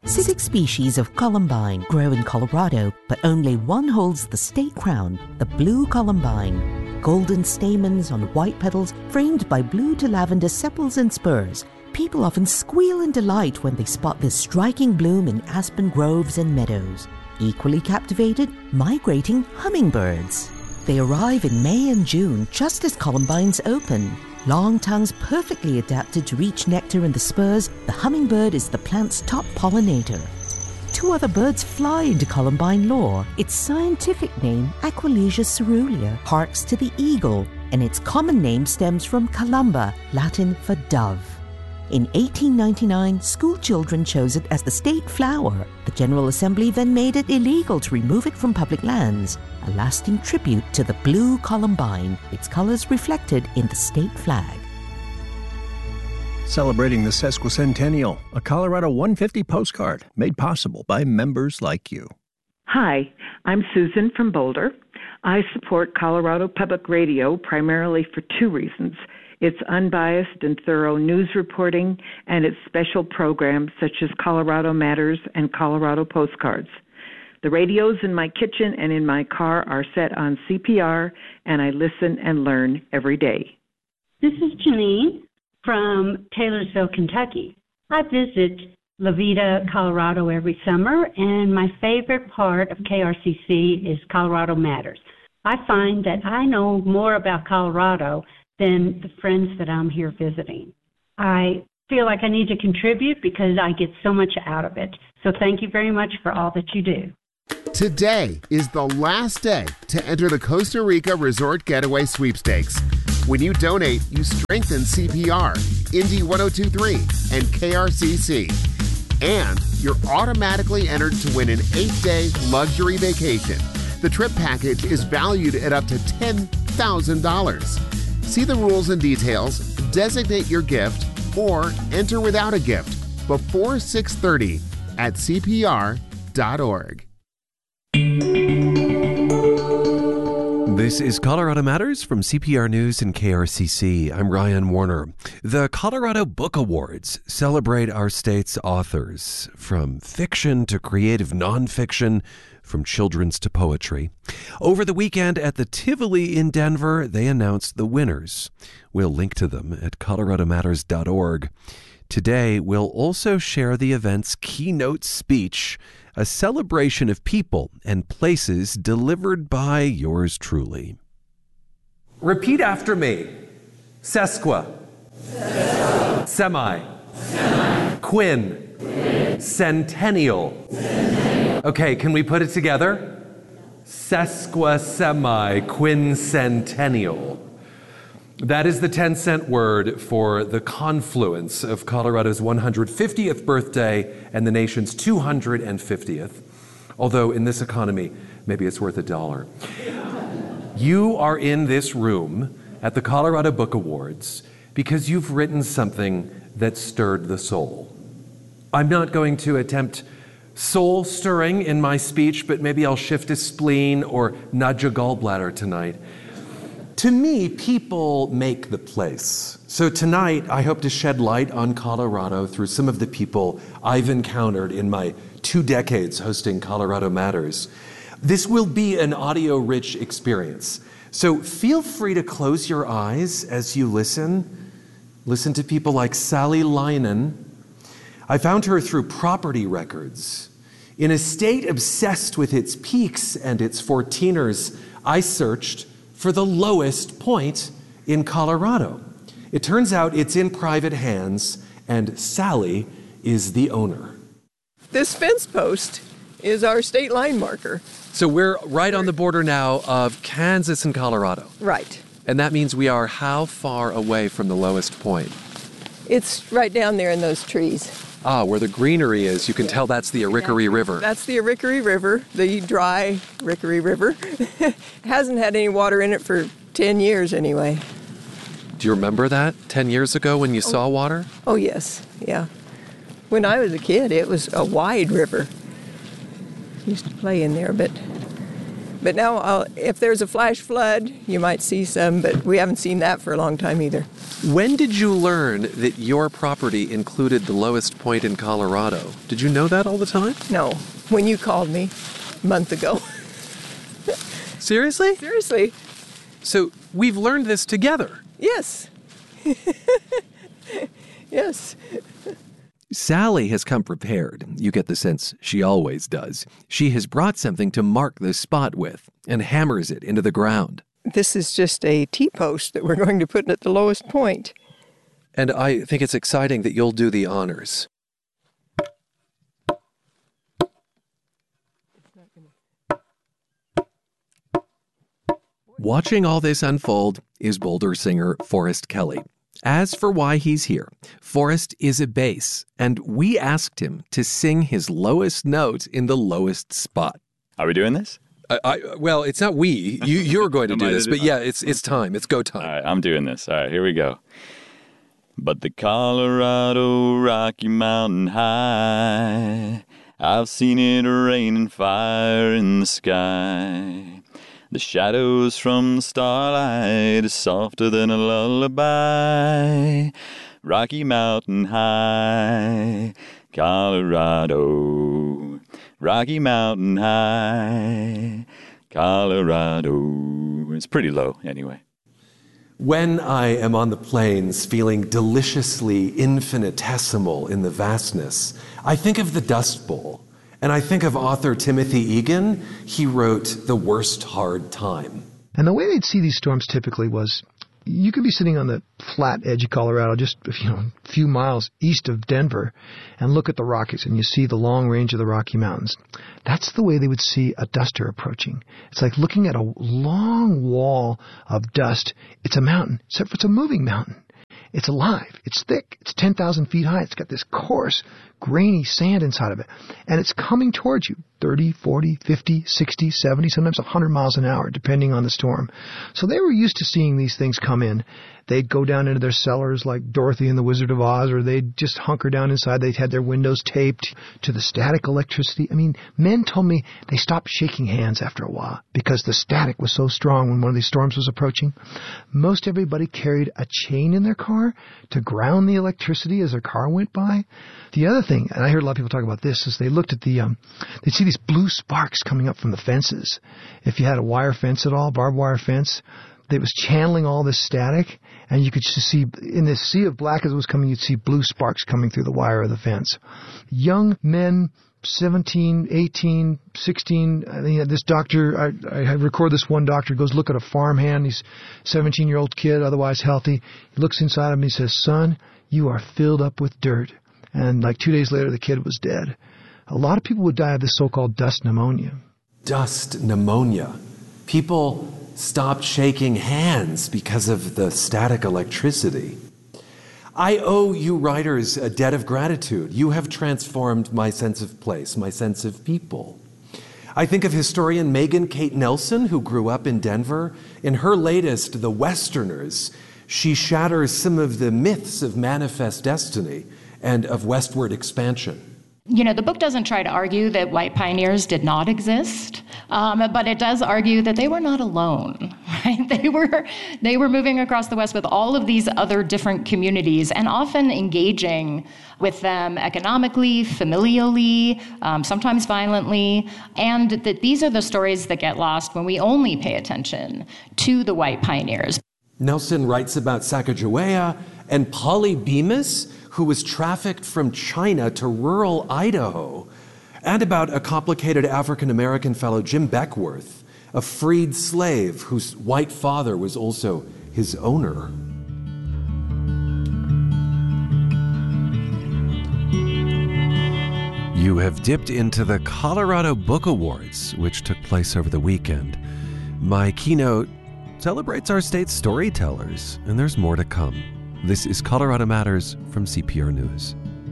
6 species of columbine grow in Colorado, but only one holds the state crown, the blue columbine. Golden stamens on white petals framed by blue to lavender sepals and spurs. People often squeal in delight when they spot this striking bloom in aspen groves and meadows. Equally captivated, migrating hummingbirds. They arrive in May and June just as columbines open. Long tongues perfectly adapted to reach nectar in the spurs, the hummingbird is the plant's top pollinator. 2 other birds fly into columbine lore. Its scientific name, Aquilegia caerulea, harks to the eagle, and its common name stems from columba, Latin for dove. In 1899, school children chose it as the state flower. The General Assembly then made it illegal to remove it from public lands, a lasting tribute to the blue columbine, its colors reflected in the state flag. Celebrating the sesquicentennial, a Colorado 150 postcard made possible by members like you. Hi, I'm Susan from Boulder. I support Colorado Public Radio primarily for 2 reasons. Its unbiased and thorough news reporting, and its special programs such as Colorado Matters and Colorado Postcards. The radios in my kitchen and in my car are set on CPR, and I listen and learn every day. This is Janine from Taylorsville, Kentucky. I visit La Veta, Colorado every summer, and my favorite part of KRCC is Colorado Matters. I find that I know more about Colorado than the friends that I'm here visiting. I feel like I need to contribute because I get so much out of it. So thank you very much for all that you do. Today is the last day to enter the Costa Rica Resort Getaway Sweepstakes. When you donate, you strengthen CPR, Indy 102.3, and KRCC. And you're automatically entered to win an 8-day luxury vacation. The trip package is valued at up to $10,000. See the rules and details, designate your gift, or enter without a gift before 6:30 at CPR.org. This is Colorado Matters from CPR News and KRCC. I'm Ryan Warner. The Colorado Book Awards celebrate our state's authors, from fiction to creative nonfiction, from children's to poetry. Over the weekend at the Tivoli in Denver, they announced the winners. We'll link to them at coloradomatters.org. Today, we'll also share the event's keynote speech, a celebration of people and places delivered by yours truly. Repeat after me. Sesqua. Semi. Quin. Centennial. Okay, can we put it together? Sesquicentennial. That is the 10-cent word for the confluence of Colorado's 150th birthday and the nation's 250th. Although in this economy, maybe it's worth $1. You are in this room at the Colorado Book Awards because you've written something that stirred the soul. I'm not going to attempt soul stirring in my speech, but maybe I'll shift a spleen or nudge a gallbladder tonight. To me, people make the place. So tonight, I hope to shed light on Colorado through some of the people I've encountered in my 2 decades hosting Colorado Matters. This will be an audio-rich experience. So feel free to close your eyes as you listen. Listen to people like Sally Leinen. I found her through property records. In a state obsessed with its peaks and its 14ers, I searched for the lowest point in Colorado. It turns out it's in private hands, and Sally is the owner. This fence post is our state line marker. So we're right on the border now of Kansas and Colorado. Right. And that means we are how far away from the lowest point? It's right down there in those trees. Ah, where the greenery is. You can tell that's the Arickaree River. That's the Arickaree River, the dry Arickaree River. Hasn't had any water in it for 10 years anyway. Do you remember that 10 years ago when you saw water? Oh, yes. Yeah. When I was a kid, it was a wide river. Used to play in there, but But now, if there's a flash flood, you might see some, but we haven't seen that for a long time either. When did you learn that your property included the lowest point in Colorado? Did you know that all the time? No, when you called me a month ago. Seriously? Seriously. So we've learned this together. Yes. Yes. Sally has come prepared. You get the sense she always does. She has brought something to mark the spot with and hammers it into the ground. This is just a T-post that we're going to put at the lowest point. And I think it's exciting that you'll do the honors. Watching all this unfold is Boulder singer Forrest Kelly. As for why he's here, Forrest is a bass, and we asked him to sing his lowest note in the lowest spot. Are we doing this? Well, it's not we. You're going to do this, but yeah, it's time. It's go time. All right, I'm doing this. All right, here we go. But the Colorado Rocky Mountain High, I've seen it rain and fire in the sky. The shadows from the starlight is softer than a lullaby. Rocky Mountain High, Colorado. Rocky Mountain High, Colorado. It's pretty low anyway. When I am on the plains feeling deliciously infinitesimal in the vastness, I think of the Dust Bowl. And I think of author Timothy Egan. He wrote The Worst Hard Time. And the way they'd see these storms typically was you could be sitting on the flat edge of Colorado, just a few miles east of Denver, and look at the Rockies, and you see the long range of the Rocky Mountains. That's the way they would see a duster approaching. It's like looking at a long wall of dust. It's a mountain, except for it's a moving mountain. It's alive. It's thick. It's 10,000 feet high. It's got this coarse, grainy sand inside of it. And it's coming towards you, 30, 40, 50, 60, 70, sometimes 100 miles an hour, depending on the storm. So they were used to seeing these things come in. They'd go down into their cellars like Dorothy and the Wizard of Oz, or they'd just hunker down inside. They'd had their windows taped to the static electricity. I mean, men told me they stopped shaking hands after a while because the static was so strong when one of these storms was approaching. Most everybody carried a chain in their car to ground the electricity as their car went by. The other thing, and I heard a lot of people talk about this, is they looked at they'd see these blue sparks coming up from the fences. If you had a wire fence at all, barbed wire fence, they was channeling all this static, and you could just see, in this sea of black as it was coming, you'd see blue sparks coming through the wire of the fence. Young men, 17, 18, 16, this doctor, I record this one doctor, goes look at a farmhand, he's a 17-year-old kid, otherwise healthy. He looks inside him and he says, "Son, you are filled up with dirt." And like 2 days later, the kid was dead. A lot of people would die of this so-called dust pneumonia. Dust pneumonia. People stopped shaking hands because of the static electricity. I owe you writers a debt of gratitude. You have transformed my sense of place, my sense of people. I think of historian Megan Kate Nelson, who grew up in Denver. In her latest, The Westerners, she shatters some of the myths of manifest destiny and of westward expansion. You know, the book doesn't try to argue that white pioneers did not exist, but it does argue that they were not alone, right? They were moving across the West with all of these other different communities and often engaging with them economically, familially, sometimes violently, and that these are the stories that get lost when we only pay attention to the white pioneers. Nelson writes about Sacagawea and Polly Bemis, who was trafficked from China to rural Idaho, and about a complicated African-American fellow, Jim Beckworth, a freed slave whose white father was also his owner. You have dipped into the Colorado Book Awards, which took place over the weekend. My keynote celebrates our state's storytellers, and there's more to come. This is Colorado Matters from CPR News.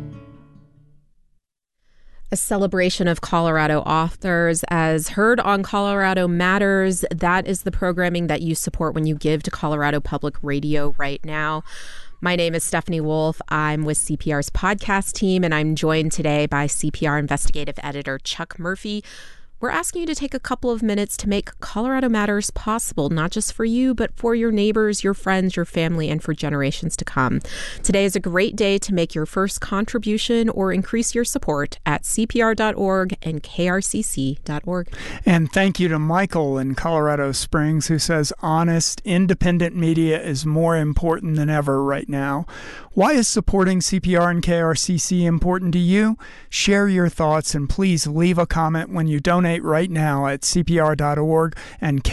A celebration of Colorado authors, as heard on Colorado Matters. That is the programming that you support when you give to Colorado Public Radio right now. My name is Stephanie Wolf. I'm with CPR's podcast team, and I'm joined today by CPR investigative editor Chuck Murphy. we're asking you to take a couple of minutes to make Colorado Matters possible, not just for you, but for your neighbors, your friends, your family, and for generations to come. Today is a great day to make your first contribution or increase your support at CPR.org and KRCC.org. And thank you to Michael in Colorado Springs, who says honest, independent media is more important than ever right now. Why is supporting CPR and KRCC important to you? Share your thoughts and please leave a comment when you donate right now at CPR.org and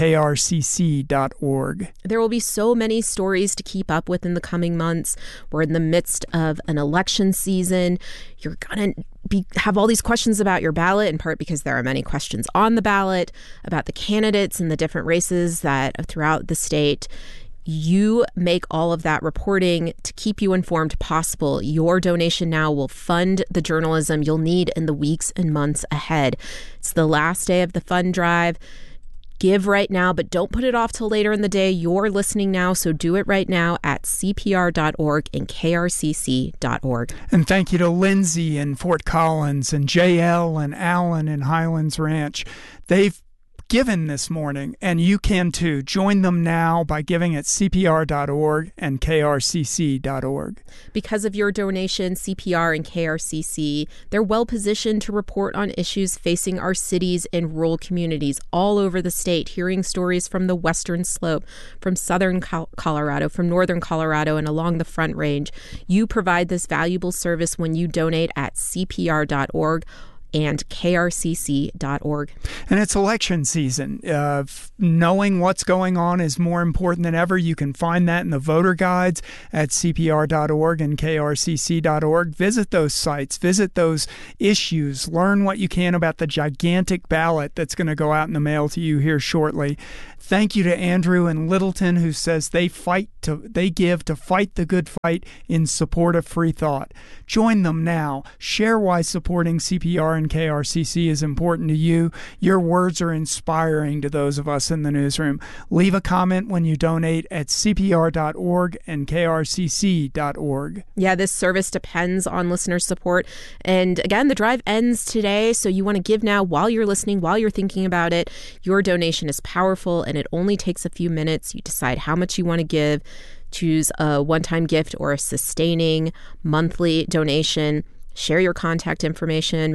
KRCC.org. There will be so many stories to keep up with in the coming months. We're in the midst of an election season. You're going to have all these questions about your ballot, in part because there are many questions on the ballot about the candidates and the different races that throughout the state. You make all of that reporting to keep you informed possible. Your donation now will fund the journalism you'll need in the weeks and months ahead. It's the last day of the fund drive. Give right now, but don't put it off till later in the day. You're listening now, so do it right now at CPR.org and KRCC.org. And thank you to Lindsay in Fort Collins and JL and Alan in Highlands Ranch. They've given this morning, and you can too. Join them now by giving at CPR.org and KRCC.org. Because of your donation, CPR and KRCC, they're well positioned to report on issues facing our cities and rural communities all over the state, hearing stories from the Western Slope, from southern Colorado, from northern Colorado, and along the Front Range. You provide this valuable service when you donate at CPR.org and KRCC.org. And it's election season. Knowing what's going on is more important than ever. You can find that in the voter guides at CPR.org and KRCC.org. Visit those sites. Visit those issues. Learn what you can about the gigantic ballot that's going to go out in the mail to you here shortly. Thank you to Andrew in Littleton, who says they give to fight the good fight in support of free thought. Join them now. Share why supporting CPR and KRCC is important to you. Your words are inspiring to those of us in the newsroom. Leave a comment when you donate at CPR.org and KRCC.org. Yeah, this service depends on listener support. And again, the drive ends today, so you want to give now while you're listening, while you're thinking about it. Your donation is powerful, and it only takes a few minutes. You decide how much you want to give. Choose a one-time gift or a sustaining monthly donation. Share your contact information.